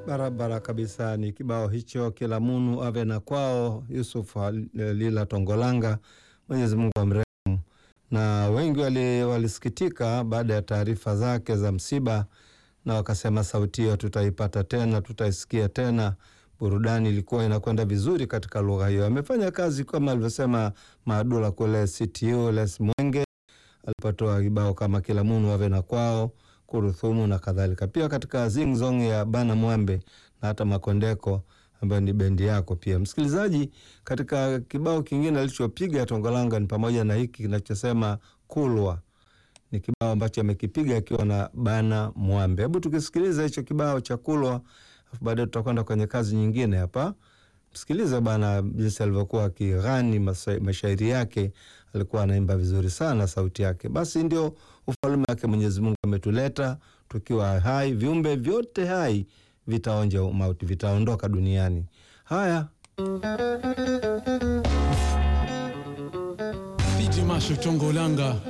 Barabara kabisa, ni kibao hicho kila munu ave na kwao, Yusuf Lila Tongolanga, Mwenyezi Mungu amrehemu. Na wengi walisikitika baada ya taarifa zake za msiba, na wakasema sauti hiyo tutaipata tena, tutaisikia tena. Burudani ilikuwa inakwenda vizuri katika lugha hiyo. Amefanya kazi kama alivyosema Maadula kule CTU Les Mwenge, alipotoa kibao kama kila munu ave na kwao, Kuruthumu na kadhalika. Pia katika Zing Zong ya Bana Mwambe na hata Makondeko ambayo ni bendi yako pia. Msikilizaji, katika kibao kingine alichopiga Tongolanga ni pamoja na hiki kinachosema Kulwa. Ni kibao ambacho amekipiga akiwa na Bana Mwambe. Hebu tukisikiliza hicho kibao cha Kulwa, baadaye tutakwenda kwenye kazi nyingine hapa. Msikilize bana jinsi alivyokuwa akighani mashairi yake, alikuwa anaimba vizuri sana sauti yake. Basi ndio ufalme wake Mwenyezi Mungu ametuleta tukiwa hai, viumbe vyote hai vitaonja mauti, vitaondoka duniani. Haya. DJ Masho Tongolanga